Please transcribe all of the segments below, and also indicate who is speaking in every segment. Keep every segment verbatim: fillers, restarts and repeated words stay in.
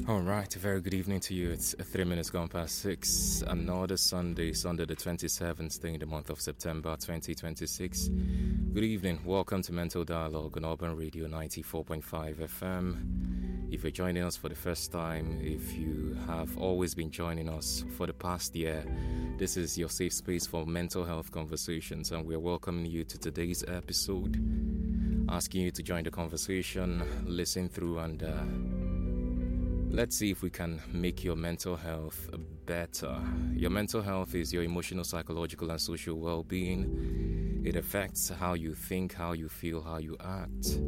Speaker 1: All right, a very good evening to you. It's three minutes gone past six. Another Sunday, Sunday the twenty-seventh day in the month of September twenty twenty-six. Good evening. Welcome to Mental Dialogue on Urban Radio ninety-four point five F M. If you're joining us for the first time, if you have always been joining us for the past year, this is your safe space for mental health conversations, and we're welcoming you to today's episode, asking you to join the conversation, listen through, and uh, let's see if we can make your mental health better. Your mental health is your emotional, psychological, and social well-being. It affects how you think, how you feel, how you act.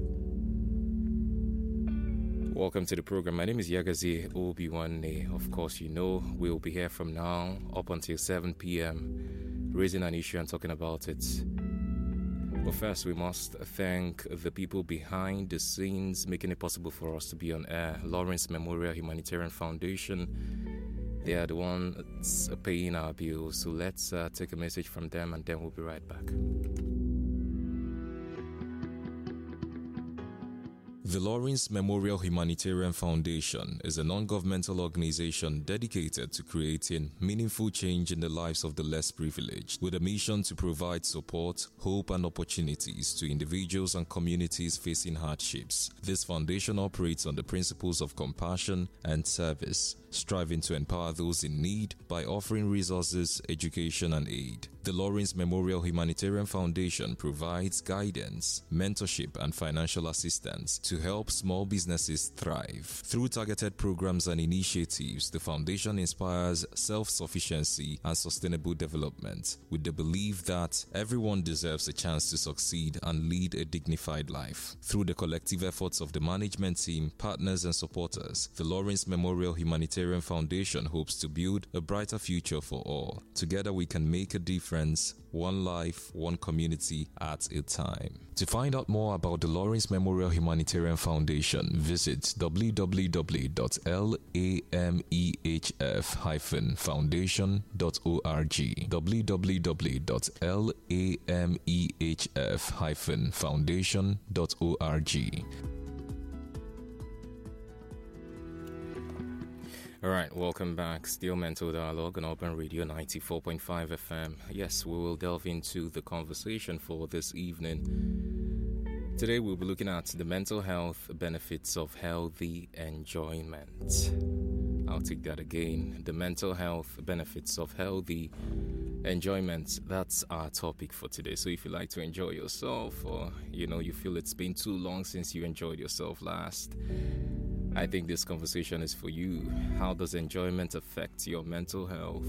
Speaker 1: Welcome to the program. My name is Yagazi Obiwane. Of course, you know we'll be here from now up until seven p.m. raising an issue and talking about it. But first, we must thank the people behind the scenes making it possible for us to be on air. Lawrence Memorial Humanitarian Foundation. They are the ones paying our bills. So let's uh, take a message from them and then we'll be right back. The Lawrence Memorial Humanitarian Foundation is a non-governmental organization dedicated to creating meaningful change in the lives of the less privileged, with a mission to provide support, hope, and opportunities to individuals and communities facing hardships. This foundation operates on the principles of compassion and service, striving to empower those in need by offering resources, education, and aid. The Lawrence Memorial Humanitarian Foundation provides guidance, mentorship, and financial assistance to help small businesses thrive. Through targeted programs and initiatives, the foundation inspires self-sufficiency and sustainable development with the belief that everyone deserves a chance to succeed and lead a dignified life. Through the collective efforts of the management team, partners, and supporters, the Lawrence Memorial Humanitarian Foundation hopes to build a brighter future for all. Together we can make a difference, one life, one community at a time. To find out more about the Lawrence Memorial Humanitarian Foundation, visit w w w dot lamehf dash foundation dot org. w w w dot lamehf dash foundation dot org. All right, welcome back. Still Mental Dialogue on Urban Radio ninety-four point five F M. Yes, we will delve into the conversation for this evening. Today we'll be looking at the mental health benefits of healthy enjoyment. I'll take that again. The mental health benefits of healthy enjoyment. That's our topic for today. So if you like to enjoy yourself, or you know you feel it's been too long since you enjoyed yourself last, I think this conversation is for you. How does enjoyment affect your mental health?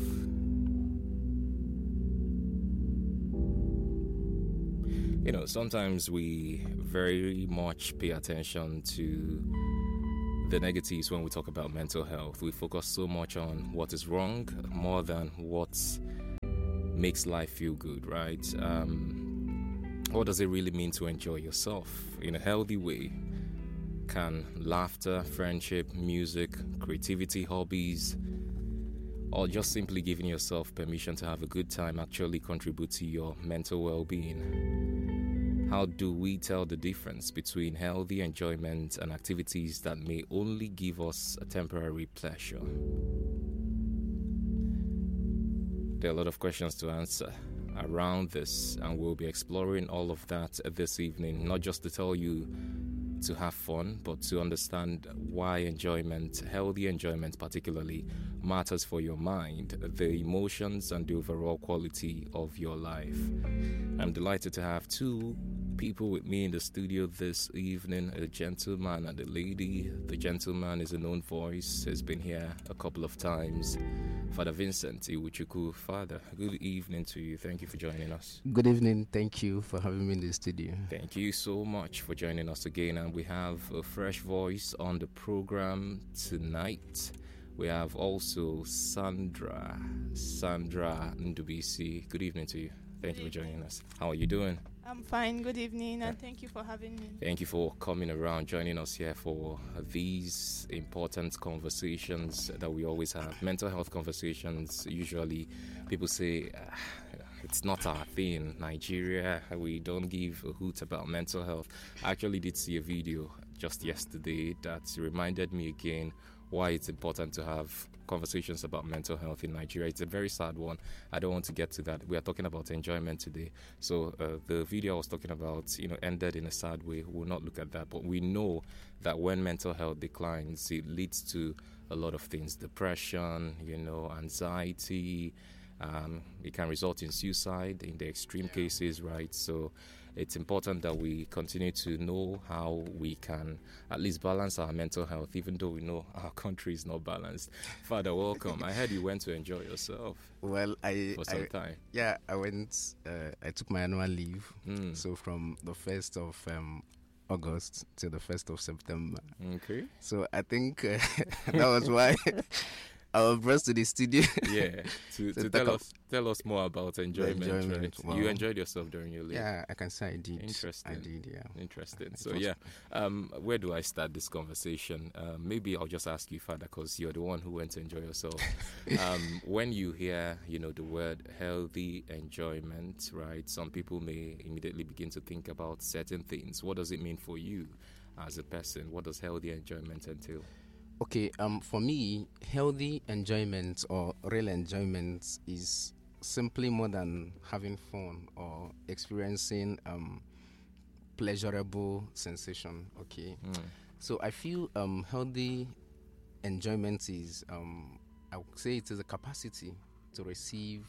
Speaker 1: You know, sometimes we very much pay attention to the negatives when we talk about mental health. We focus so much on what is wrong more than what makes life feel good, right? Um, what does it really mean to enjoy yourself in a healthy way? Can laughter, friendship, music, creativity, hobbies, or just simply giving yourself permission to have a good time actually contribute to your mental well-being? How do we tell the difference between healthy enjoyment and activities that may only give us a temporary pleasure? There are a lot of questions to answer around this, and we'll be exploring all of that this evening, not just to tell you to have fun, but to understand why enjoyment, healthy enjoyment particularly, matters for your mind, the emotions, and the overall quality of your life. I'm delighted to have two people with me in the studio this evening, a gentleman and a lady. The gentleman is a known voice, has been here a couple of times. Father Vincent Iwuchukwu. Father, good evening to you. Thank you for joining us.
Speaker 2: Good evening. Thank you for having me in the studio.
Speaker 1: Thank you so much for joining us again. And we have a fresh voice on the program tonight. We have also Sandra, Sandra Ndubisi. Good evening to you. Thank you for joining us. How are you doing?
Speaker 3: I'm fine. Good evening, and thank you for having me.
Speaker 1: Thank you for coming around, joining us here for these important conversations that we always have. Mental health conversations, usually people say uh, it's not our thing. Nigeria, we don't give a hoot about mental health. I actually did see a video just yesterday that reminded me again why it's important to have conversations about mental health in Nigeria. It's a very sad one. I don't want to get to that. We are talking about enjoyment today. So uh, the video I was talking about, you know, ended in a sad way. We'll not look at that. But we know that when mental health declines, it leads to a lot of things. Depression, you know, anxiety. Um, it can result in suicide in the extreme yeah. cases, right? So it's important that we continue to know how we can at least balance our mental health, even though we know our country is not balanced. Father, welcome. I heard you went to enjoy yourself.
Speaker 2: Well, I
Speaker 1: for some
Speaker 2: I,
Speaker 1: time.
Speaker 2: Yeah, I went. Uh, I took my annual leave.
Speaker 1: Mm.
Speaker 2: So from the first of um, August to the first of September.
Speaker 1: Okay.
Speaker 2: So I think uh, that was why I was brought to the studio.
Speaker 1: Yeah, to, to tell us tell us more about enjoyment.
Speaker 2: enjoyment
Speaker 1: Right?
Speaker 2: wow.
Speaker 1: You enjoyed yourself during your leave.
Speaker 2: Yeah, I can say I did.
Speaker 1: Interesting.
Speaker 2: I did, yeah.
Speaker 1: Interesting.
Speaker 2: It
Speaker 1: So
Speaker 2: was-
Speaker 1: yeah, um, where do I start this conversation? Uh, maybe I'll just ask you, Father, because you're the one who went to enjoy yourself. um, when you hear, you know, the word healthy enjoyment, right? Some people may immediately begin to think about certain things. What does it mean for you as a person? What does healthy enjoyment entail?
Speaker 2: Okay, um, for me, healthy enjoyment or real enjoyment is simply more than having fun or experiencing um, pleasurable sensation. Okay,
Speaker 1: Mm.
Speaker 2: so I feel um, healthy enjoyment is, um, I would say, it is a capacity to receive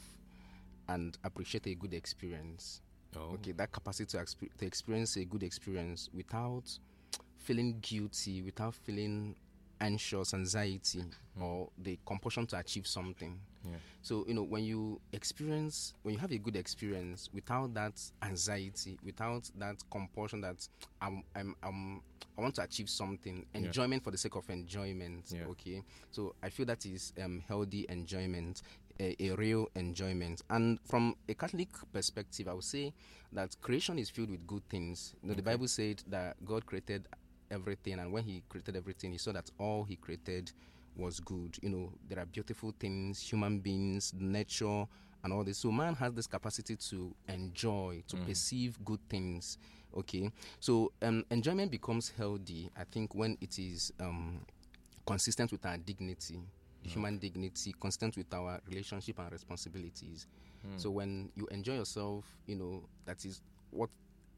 Speaker 2: and appreciate a good experience.
Speaker 1: Oh.
Speaker 2: Okay, that capacity to, exp- to experience a good experience without feeling guilty, without feeling anxious, anxiety,
Speaker 1: Mm.
Speaker 2: or the compulsion to achieve something.
Speaker 1: Yeah.
Speaker 2: So, you know, when you experience, when you have a good experience without that anxiety, without that compulsion that I'm, I'm, I'm, I want to achieve something,
Speaker 1: Yeah.
Speaker 2: enjoyment for the sake of enjoyment.
Speaker 1: Yeah.
Speaker 2: Okay, so I feel that is um, healthy enjoyment, a, a real enjoyment. And from a Catholic perspective, I would say that creation is filled with good things. You know, the
Speaker 1: Okay.
Speaker 2: Bible said that God created everything, and when He created everything, He saw that all He created was good. You know, there are beautiful things, human beings, nature, and all this. So man has this capacity to enjoy, to
Speaker 1: Mm.
Speaker 2: perceive good things. Okay, so um, enjoyment becomes healthy, I think, when it is um, consistent with our dignity,
Speaker 1: Mm.
Speaker 2: human dignity, consistent with our relationship and responsibilities.
Speaker 1: Mm.
Speaker 2: So when you enjoy yourself, you know, that is what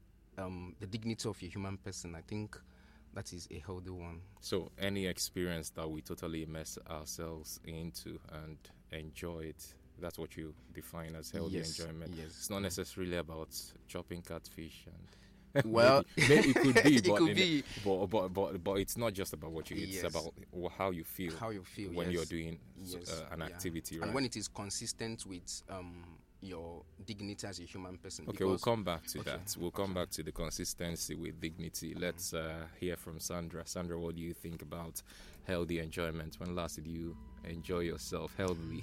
Speaker 2: um, the dignity of a human person, I think that is a healthy one.
Speaker 1: So any experience that we totally immerse ourselves into and enjoy it, that's what you define as healthy
Speaker 2: Yes,
Speaker 1: enjoyment.
Speaker 2: yes.
Speaker 1: It's not necessarily about chopping catfish and
Speaker 2: Well,
Speaker 1: maybe, maybe it could be,
Speaker 2: it
Speaker 1: but,
Speaker 2: could
Speaker 1: in-
Speaker 2: be.
Speaker 1: but, but but but it's not just about what you eat. It's
Speaker 2: Yes.
Speaker 1: about wh- how you feel
Speaker 2: How you feel
Speaker 1: when
Speaker 2: yes.
Speaker 1: you're doing s-
Speaker 2: Yes,
Speaker 1: uh, an
Speaker 2: yeah.
Speaker 1: activity, right?
Speaker 2: And when it is consistent with um, your dignity as a human person.
Speaker 1: Okay, we'll
Speaker 2: because-
Speaker 1: come back to
Speaker 2: Okay,
Speaker 1: that. We'll come
Speaker 2: okay.
Speaker 1: back to the consistency with dignity. Let's uh, hear from Sandra. Sandra, what do you think about healthy enjoyment? When last did you enjoy yourself healthily?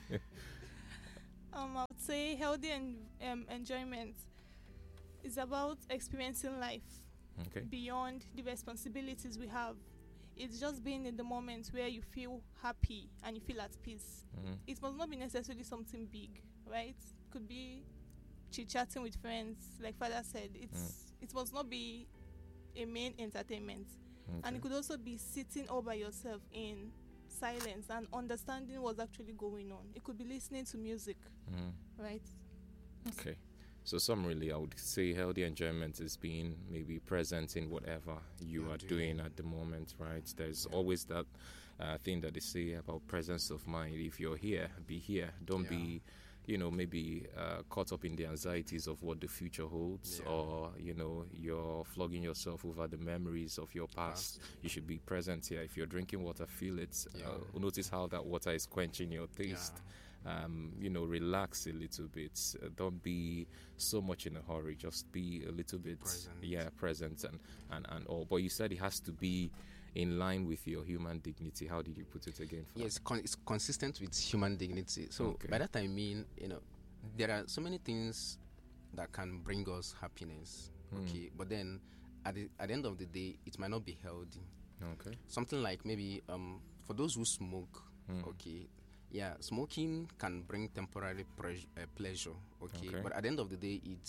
Speaker 3: Um, I would say healthy and um, enjoyment is about experiencing life
Speaker 1: Okay.
Speaker 3: beyond the responsibilities we have. It's just being in the moment where you feel happy and you feel at peace.
Speaker 1: Mhm.
Speaker 3: It must not be necessarily something big, right? Could be chit-chatting with friends, like Father said. It's it must not be a main entertainment. And
Speaker 1: Okay.
Speaker 3: it could also be sitting all by yourself in silence and understanding what's actually going on. It could be listening to music,
Speaker 1: Mhm.
Speaker 3: right?
Speaker 1: Okay. So summarily, I would say healthy enjoyment is being maybe present in whatever you
Speaker 2: You're
Speaker 1: are
Speaker 2: doing.
Speaker 1: doing at the moment, right? There's
Speaker 2: Yeah.
Speaker 1: always that uh, thing that they say about presence of mind. If you're here, be here. Don't
Speaker 2: Yeah.
Speaker 1: be, you know, maybe uh, caught up in the anxieties of what the future holds,
Speaker 2: Yeah.
Speaker 1: or, you know, you're flogging yourself over the memories of your past. You should be present here. If you're drinking water, feel it.
Speaker 2: Yeah.
Speaker 1: Uh, notice how that water is quenching your taste. Um, you know, relax a little bit. Uh, don't be so much in a hurry. Just be a little bit,
Speaker 2: Present.
Speaker 1: yeah, present and, and, and all. But you said it has to be in line with your human dignity. How did you put it again? Father?
Speaker 2: Yes, con- it's consistent with human dignity. So
Speaker 1: Okay.
Speaker 2: by that I mean, you know, there are so many things that can bring us happiness.
Speaker 1: Mm.
Speaker 2: Okay, but then at the at the end of the day, it might not be healthy.
Speaker 1: Okay.
Speaker 2: Something like maybe um for those who smoke.
Speaker 1: Mm.
Speaker 2: Okay, yeah, smoking can bring temporary pres- uh, pleasure. Okay?
Speaker 1: Okay.
Speaker 2: But at the end of the day, it's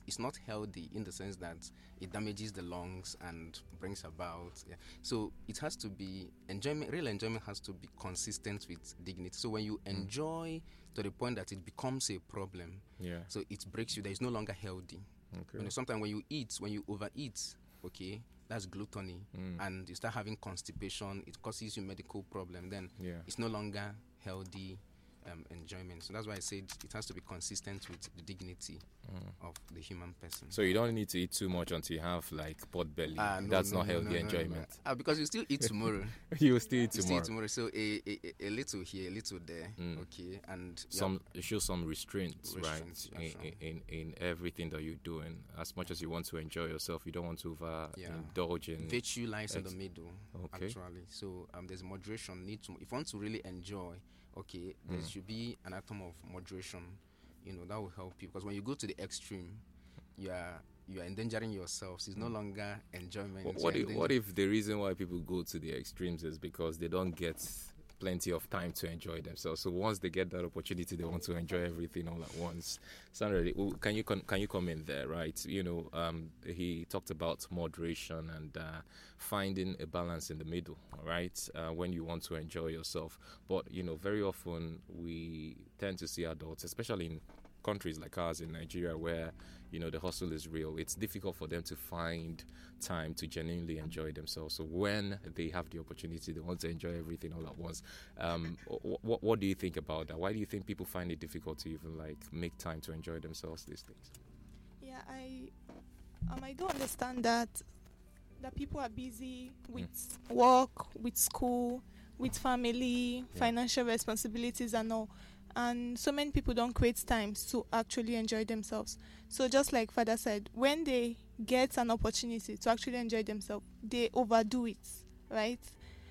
Speaker 2: it's not healthy in the sense that it damages the lungs and brings about. Yeah. So it has to be enjoyment. Real enjoyment has to be consistent with dignity. So when you enjoy to the point that it becomes a problem,
Speaker 1: Yeah.
Speaker 2: so it breaks you. That is no longer healthy.
Speaker 1: Okay.
Speaker 2: You know, sometimes when you eat, when you overeat, okay, that's gluttony,
Speaker 1: Mm.
Speaker 2: and you start having constipation, it causes you medical problem. Then
Speaker 1: Yeah.
Speaker 2: it's no longer healthy um, enjoyment. So that's why I said it has to be consistent with the dignity of the human person.
Speaker 1: So you don't need to eat too much until you have like pot belly.
Speaker 2: Ah, no,
Speaker 1: That's
Speaker 2: no,
Speaker 1: not
Speaker 2: no,
Speaker 1: healthy
Speaker 2: no, no, no.
Speaker 1: enjoyment.
Speaker 2: Ah, because you still eat tomorrow.
Speaker 1: You will still eat
Speaker 2: You still
Speaker 1: tomorrow.
Speaker 2: eat tomorrow. So a, a, a little here, a little there.
Speaker 1: Mm.
Speaker 2: Okay, and yeah,
Speaker 1: Some show some restraints,
Speaker 2: Restraints,
Speaker 1: right?
Speaker 2: yeah,
Speaker 1: In,
Speaker 2: sure.
Speaker 1: in in everything that you're doing. As much as you want to enjoy yourself, you don't want to over
Speaker 2: Yeah.
Speaker 1: indulge in.
Speaker 2: virtue lies in
Speaker 1: Ex-
Speaker 2: the middle.
Speaker 1: Okay.
Speaker 2: Actually, so um, there's moderation. Need to if you want to really enjoy, okay, there
Speaker 1: Mm.
Speaker 2: should be an atom of moderation. You know that will help you, because when you go to the extreme, you are you are endangering yourselves. It's no longer enjoyment.
Speaker 1: What,
Speaker 2: you
Speaker 1: what
Speaker 2: are
Speaker 1: if, what
Speaker 2: endanger-
Speaker 1: if the reason why people go to the extremes is because they don't get plenty of time to enjoy themselves? So once they get that opportunity, they want to enjoy everything all at once. Sandra, w- can you con- can you comment there, right? You know, um, he talked about moderation and uh, finding a balance in the middle, right? Uh, when you want to enjoy yourself, but you know, very often we tend to see adults, especially in countries like ours in Nigeria, where you know the hustle is real. It's difficult for them to find time to genuinely enjoy themselves. So when they have the opportunity, they want to enjoy everything all at once. Um, what what do you think about that? Why do you think people find it difficult to even like make time to enjoy themselves these days?
Speaker 3: Yeah, I um I do understand that that people are busy with work, with school, with family,
Speaker 1: Yeah.
Speaker 3: financial responsibilities and all. And so many people don't create time to actually enjoy themselves. So just like Father said, when they get an opportunity to actually enjoy themselves, they overdo it, right?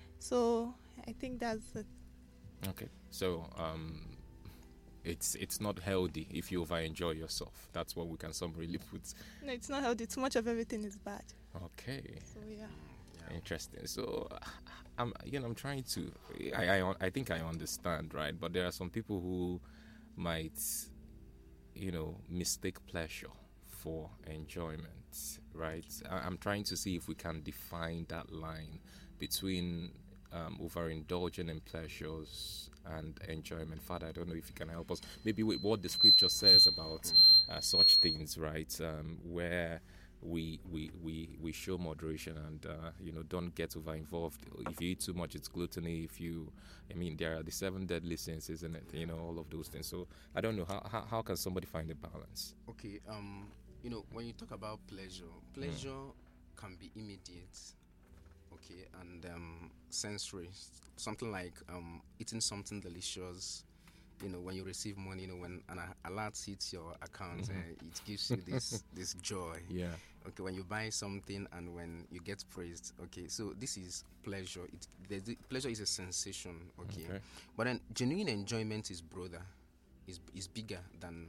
Speaker 3: So I think that's it.
Speaker 1: Okay, so um, it's it's not healthy if you over enjoy yourself. That's what we can summarily put.
Speaker 3: No, it's not healthy. Too much of everything is bad.
Speaker 1: Okay.
Speaker 3: So yeah.
Speaker 2: Yeah.
Speaker 1: Interesting. So, uh, I'm you know I'm trying to I, I I think I understand, right? But there are some people who might you know mistake pleasure for enjoyment, right? I, I'm trying to see if we can define that line between um, overindulging in pleasures and enjoyment. Father, I don't know if you can help us. Maybe with what the scripture says about uh, such things, right? Um, where we we we we show moderation and uh, you know don't get over involved. If you eat too much, it's gluttony. If you I mean there are the seven deadly sins, isn't it? You know, all of those things. So I don't know how how, how can somebody find a balance?
Speaker 2: Okay, um, you know, when you talk about pleasure, pleasure can be immediate, okay, and um, sensory. Something like um, eating something delicious. You know, when you receive money, you know, when an a- alert hits your account,
Speaker 1: Mhm.
Speaker 2: uh, it gives you this this joy.
Speaker 1: Yeah.
Speaker 2: Okay, when you buy something and when you get praised. Okay, so this is pleasure. It the, the pleasure is a sensation. Okay,
Speaker 1: Okay.
Speaker 2: but then genuine enjoyment is broader, is is bigger than